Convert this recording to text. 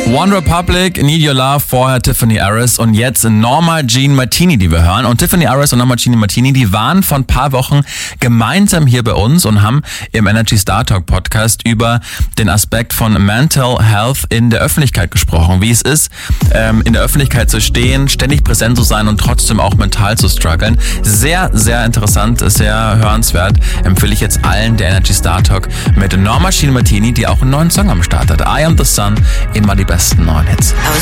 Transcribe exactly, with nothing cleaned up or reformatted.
One Republic, Need Your Love, vorher Tiffany Harris und jetzt Norma Jean Martini, die wir hören. Und Tiffany Harris und Norma Jean Martini, die waren vor ein paar Wochen gemeinsam hier bei uns und haben im Energy Star Talk Podcast über den Aspekt von Mental Health in der Öffentlichkeit gesprochen. Wie es ist, in der Öffentlichkeit zu stehen, ständig präsent zu sein und trotzdem auch mental zu strugglen. Sehr, sehr interessant, sehr hörenswert. Empfehle ich jetzt allen der Energy Star Talk mit Norma Jean Martini, die auch einen neuen Song am Start hat. I Am The Sun, immer die besten neuen Hits.